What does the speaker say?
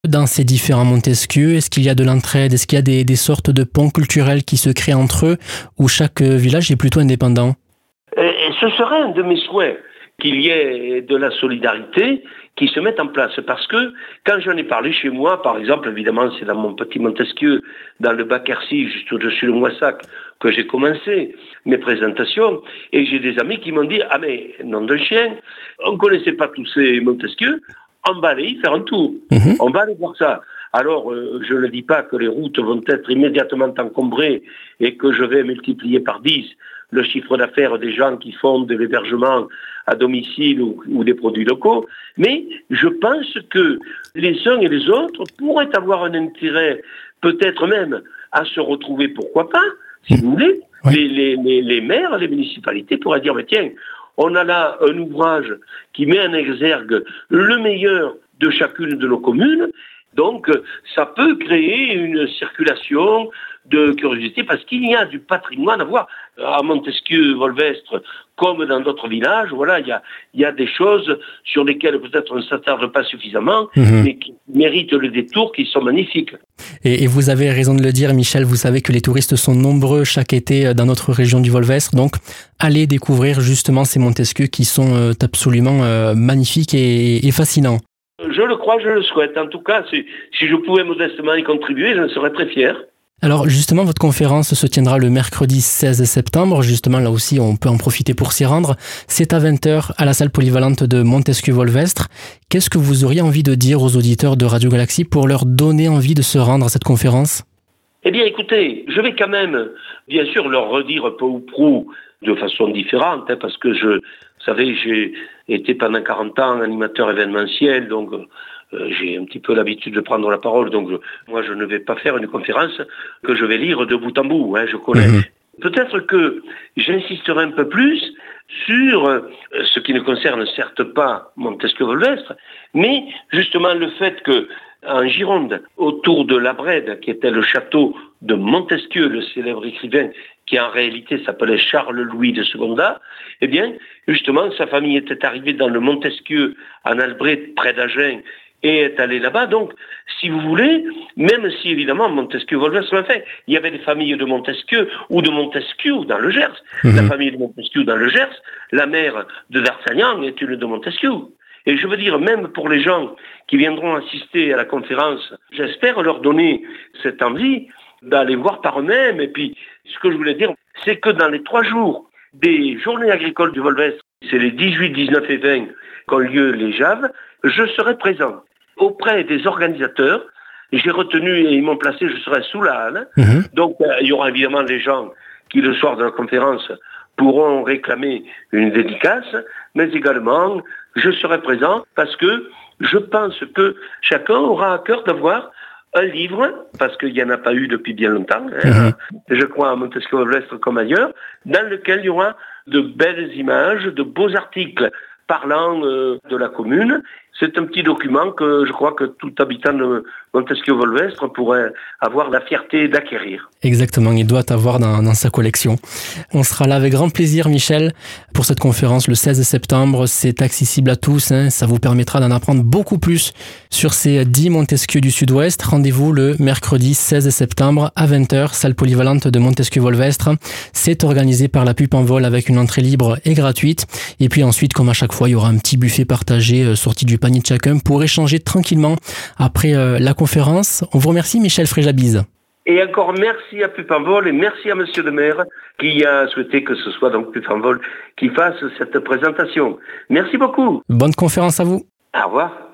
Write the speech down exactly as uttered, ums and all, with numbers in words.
Dans ces différents Montesquieu, est-ce qu'il y a de l'entraide? Est-ce qu'il y a des, des sortes de ponts culturels qui se créent entre eux, où chaque village est plutôt indépendant? Et ce serait un de mes souhaits, qu'il y ait de la solidarité qui se mette en place. Parce que quand j'en ai parlé chez moi, par exemple, évidemment, c'est dans mon petit Montesquieu, dans le Bac-Quercy, juste au-dessus de Moissac, que j'ai commencé mes présentations. Et j'ai des amis qui m'ont dit, ah mais, nom de chien, on ne connaissait pas tous ces Montesquieu, on va aller y faire un tour. Mmh. On va aller voir ça. Alors, euh, je ne dis pas que les routes vont être immédiatement encombrées et que je vais multiplier par dix le chiffre d'affaires des gens qui font de l'hébergement à domicile ou, ou des produits locaux, mais je pense que les uns et les autres pourraient avoir un intérêt, peut-être même, à se retrouver, pourquoi pas, si vous voulez. Oui. Les, les, les, les maires, les municipalités pourraient dire, mais tiens, on a là un ouvrage qui met en exergue le meilleur de chacune de nos communes. Donc, ça peut créer une circulation de curiosité parce qu'il y a du patrimoine à voir. À Montesquieu-Volvestre, comme dans d'autres villages, voilà, il y a, il y a des choses sur lesquelles peut-être on ne s'attarde pas suffisamment, mmh. mais qui méritent le détour, qui sont magnifiques. Et, et vous avez raison de le dire, Michel, vous savez que les touristes sont nombreux chaque été dans notre région du Volvestre, donc allez découvrir justement ces Montesquieu qui sont absolument euh, magnifiques et, et fascinants. Je le crois, je le souhaite. En tout cas, si, si je pouvais modestement y contribuer, je serais très fier. Alors justement, votre conférence se tiendra le mercredi seize septembre. Justement, là aussi, on peut en profiter pour s'y rendre. C'est à vingt heures à la salle polyvalente de Montesquieu-Volvestre. Qu'est-ce que vous auriez envie de dire aux auditeurs de Radio Galaxie pour leur donner envie de se rendre à cette conférence? Eh bien, écoutez, je vais quand même, bien sûr, leur redire peu ou prou de façon différente, hein, parce que je, vous savez, j'ai été pendant quarante ans animateur événementiel, donc euh, j'ai un petit peu l'habitude de prendre la parole, donc je, moi je ne vais pas faire une conférence que je vais lire de bout en bout, hein, je connais. Mmh. Peut-être que j'insisterai un peu plus sur euh, ce qui ne concerne certes pas Montesquieu-Volvestre, mais justement le fait que en Gironde, autour de La Brède, qui était le château de Montesquieu, le célèbre écrivain, qui en réalité s'appelait Charles-Louis de Secondat, eh bien, justement, sa famille était arrivée dans le Montesquieu, en Albret, près d'Agen, et est allée là-bas. Donc, si vous voulez, même si évidemment Montesquieu-Volvestre l'a fait, il y avait des familles de Montesquieu ou de Montesquieu dans le Gers. Mmh. La famille de Montesquieu dans le Gers, la mère de D'Artagnan est une de Montesquieu. Et je veux dire, même pour les gens qui viendront assister à la conférence, j'espère leur donner cette envie d'aller voir par eux-mêmes. Et puis, ce que je voulais dire, c'est que dans les trois jours des journées agricoles du Volvestre, c'est les dix-huit, dix-neuf et vingt qu'ont lieu les J A V, je serai présent auprès des organisateurs. J'ai retenu et ils m'ont placé, je serai sous la halle. Mmh. Donc, euh, il y aura évidemment des gens qui, le soir de la conférence, pourront réclamer une dédicace, mais également, je serai présent parce que je pense que chacun aura à cœur d'avoir un livre, parce qu'il n'y en a pas eu depuis bien longtemps, hein, mmh. je crois à Montesquieu-Volvestre comme ailleurs, dans lequel il y aura de belles images, de beaux articles parlant euh, de la commune. C'est un petit document que je crois que tout habitant de Montesquieu-Volvestre pourrait avoir la fierté d'acquérir. Exactement, il doit avoir dans, dans sa collection. On sera là avec grand plaisir, Michel, pour cette conférence le seize septembre. C'est accessible à tous, hein. Ça vous permettra d'en apprendre beaucoup plus sur ces dix Montesquieu du Sud-Ouest. Rendez-vous le mercredi seize septembre à vingt heures, salle polyvalente de Montesquieu-Volvestre. C'est organisé par la Pupe en Vol avec une entrée libre et gratuite. Et puis ensuite, comme à chaque fois, il y aura un petit buffet partagé euh, sorti du panier de chacun pour échanger tranquillement après euh, la conférence. On vous remercie, Michel Fréjabise. Et encore merci à Pupe en Vol et merci à Monsieur le maire qui a souhaité que ce soit donc Pupe en Vol qui fasse cette présentation. Merci beaucoup. Bonne conférence à vous. Au revoir.